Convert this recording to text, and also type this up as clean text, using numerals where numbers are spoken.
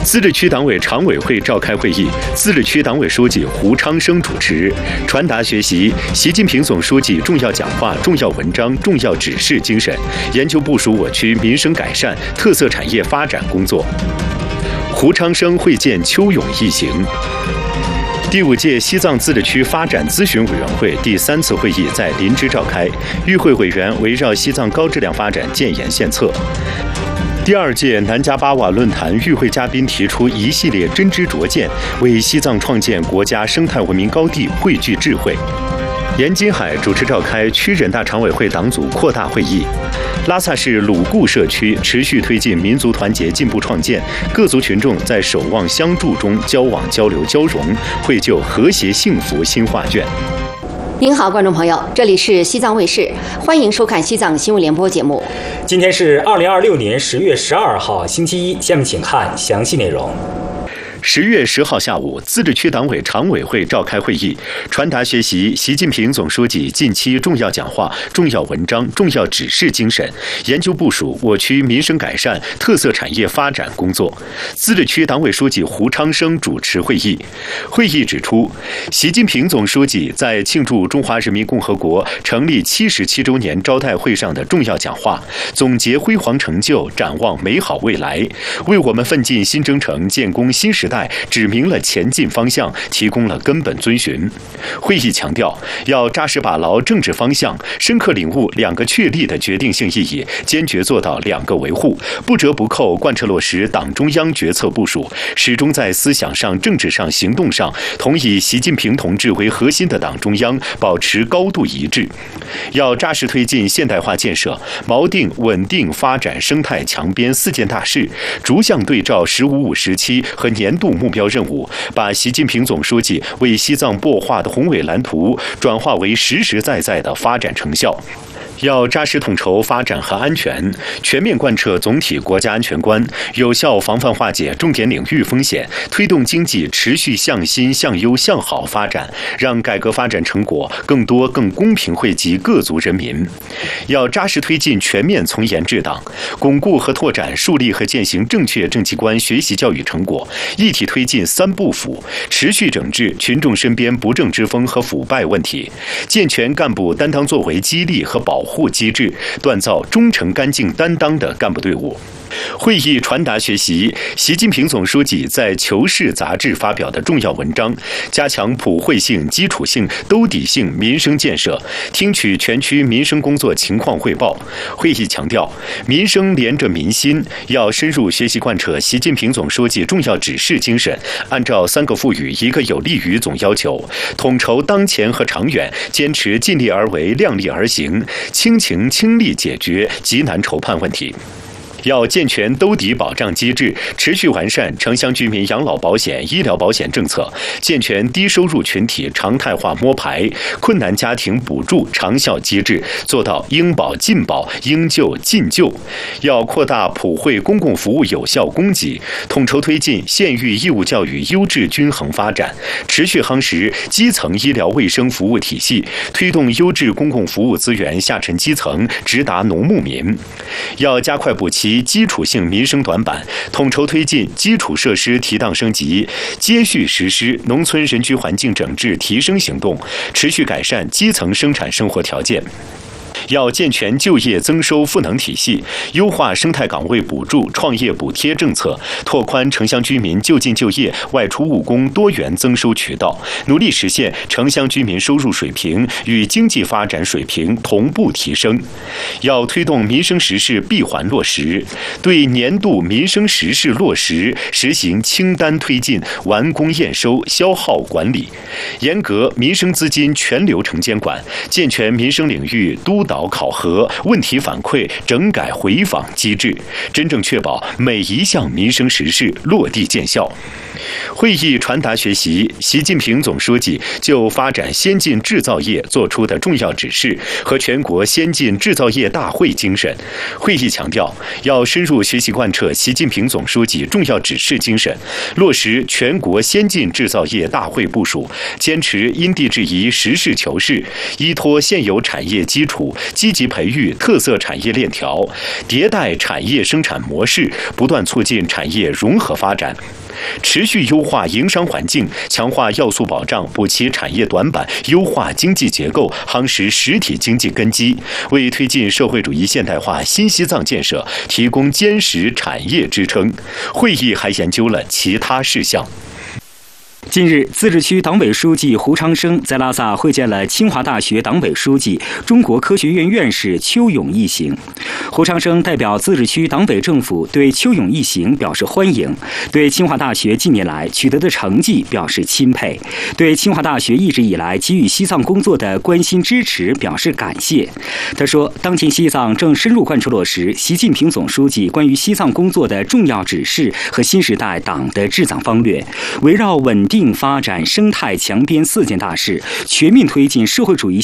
自治区党委常委会召开会议，自治区党委书记胡昌生主持，传达学习习近平总书记重要讲话、重要文章、重要指示精神，研究部署我区民生改善、特色产业发展工作。胡昌生会见邱勇一行。第5届西藏自治区发展咨询委员会第3次会议在林芝召开，与会委员围绕西藏高质量发展建言献策。第2届南迦巴瓦论坛与会嘉宾提出一系列真知灼见，为西藏创建国家生态文明高地汇聚智慧。严金海主持召开区人大常委会党组扩大会议。拉萨市鲁固社区持续推进民族团结进步创建，各族群众在守望相助中交往交流交融，绘就和谐幸福新画卷。 您好，观众朋友，这里是西藏卫视，欢迎收看西藏新闻联播节目。 今天是2026年10月12号，星期一。下面请看详细内容。 10月10号下午，自治区党委常委会召开会议，传达学习习近平总书记近期重要讲话、重要文章、重要指示精神，研究部署我区民生改善、特色产业发展工作。自治区党委书记胡昌生主持会议。会议指出，习近平总书记在庆祝中华人民共和国成立77周年招待会上的重要讲话，总结辉煌成就，展望美好未来，为我们奋进新征程、建功新时代指明了前进方向，提供了根本遵循。会议强调，要扎实把牢政治方向，深刻领悟2个确立的决定性意义，坚决做到2个维护，不折不扣贯彻落实党中央决策部署，始终在思想上、政治上、行动上同以习近平同志为核心的党中央保持高度一致。要扎实推进现代化建设，锚定稳定发展生态强边4件大事，逐项对照“15-5时期和年度目标任务，把习近平总书记为西藏擘画的宏伟蓝图转化为实实在在的发展成效。要扎实统筹发展和安全，全面贯彻总体国家安全观，有效防范化解重点领域风险，推动经济持续向新、向优、向好发展，让改革发展成果更多、更公平惠及各族人民。要扎实推进全面从严治党，巩固和拓展树立和践行正确政绩观学习教育成果，一体推进3不腐，持续整治群众身边不正之风和腐败问题，健全干部担当作为激励和保护机制，锻造忠诚干净担当的干部队伍。会议传达学习习近平总书记在《求是》杂志发表的重要文章，加强普惠性、基础性、兜底性民生建设，听取全区民生工作情况汇报。会议强调，民生连着民心，要深入学习贯彻习近平总书记重要指示精神，按照3个赋予、1个有利于总要求，统筹当前和长远，坚持尽力而为、量力而行，轻情轻力解决急难愁盼问题。要健全兜底保障机制，持续完善城乡居民养老保险、医疗保险政策，健全低收入群体常态化摸排、困难家庭补助长效机制，做到应保尽保、应救尽救。要扩大普惠公共服务有效供给，统筹推进县域义务教育优质均衡发展，持续夯实基层医疗卫生服务体系，推动优质公共服务资源下沉基层，直达农牧民。要加快补齐基础性民生短板，统筹推进基础设施提档升级，接续实施农村人居环境整治提升行动，持续改善基层生产生活条件。要健全就业增收赋能体系，优化生态岗位补助、创业补贴政策，拓宽城乡居民就近就业、外出务工多元增收渠道，努力实现城乡居民收入水平与经济发展水平同步提升。要推动民生实事闭环落实，对年度民生实事落实实行清单推进、完工验收、消耗管理，严格民生资金全流程监管，健全民生领域督导考核、问题反馈、整改回访机制，真正确保每一项民生实事落地见效。 会议传达学习习近平总书记就发展先进制造业作出的重要指示和全国先进制造业大会精神。会议强调，要深入学习贯彻习近平总书记重要指示精神，落实全国先进制造业大会部署，坚持因地制宜、实事求是，依托现有产业基础，积极培育特色产业链条，迭代产业生产模式，不断促进产业融合发展。持续优化营商环境，强化要素保障，补齐产业短板，优化经济结构，夯实实体经济根基，为推进社会主义现代化新西藏建设提供坚实产业支撑。会议还研究了其他事项。 近日，自治区党委书记胡昌生在拉萨会见了清华大学党委书记、中国科学院院士邱勇一行。胡昌生代表自治区党委政府对邱勇一行表示欢迎，对清华大学近年来取得的成绩表示钦佩，对清华大学一直以来给予西藏工作的关心支持表示感谢。他说，当前西藏正深入贯彻落实习近平总书记关于西藏工作的重要指示和新时代党的治藏方略，围绕稳定发展生态强边4件大事，全面推进社会主义